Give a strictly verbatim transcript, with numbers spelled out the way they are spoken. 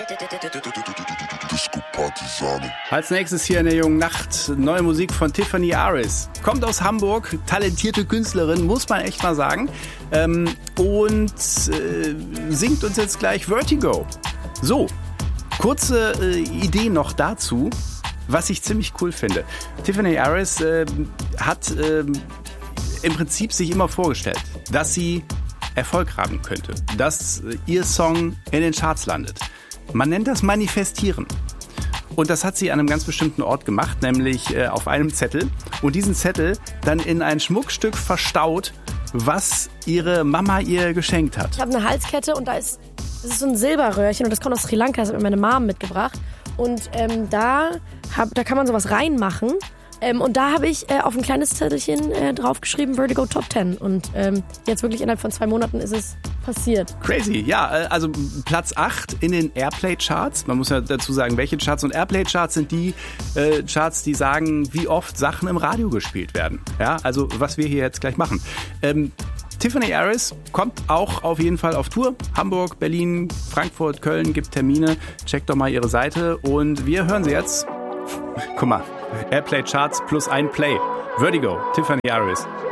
Als nächstes hier in der jungen Nacht neue Musik von Tiffany Aris. Kommt aus Hamburg, talentierte Künstlerin, muss man echt mal sagen. Ähm, und äh, singt uns jetzt gleich Vertigo. So, kurze äh, Idee noch dazu, was ich ziemlich cool finde. Tiffany Aris äh, hat äh, im Prinzip sich immer vorgestellt, dass sie Erfolg haben könnte, dass äh, ihr Song in den Charts landet. Man nennt das Manifestieren. Und das hat sie an einem ganz bestimmten Ort gemacht, nämlich äh, auf einem Zettel. Und diesen Zettel dann in ein Schmuckstück verstaut, was ihre Mama ihr geschenkt hat. Ich habe eine Halskette und da ist, das ist so ein Silberröhrchen und das kommt aus Sri Lanka, das hat mir meine Mom mitgebracht. Und ähm, da, hab, da kann man sowas reinmachen. Ähm, und da habe ich äh, auf ein kleines Zettelchen äh, draufgeschrieben, Vertigo Top Ten. Und ähm, jetzt wirklich innerhalb von zwei Monaten ist es passiert. Crazy, ja, also Platz acht in den Airplay-Charts. Man muss ja dazu sagen, welche Charts. Und Airplay-Charts sind die äh, Charts, die sagen, wie oft Sachen im Radio gespielt werden. Ja, also was wir hier jetzt gleich machen. Ähm, Tiffany Aris kommt auch auf jeden Fall auf Tour. Hamburg, Berlin, Frankfurt, Köln, gibt Termine. Checkt doch mal ihre Seite. Und wir hören sie jetzt. Guck mal, Airplay Charts plus ein Play. Vertigo, Tiffany Aris.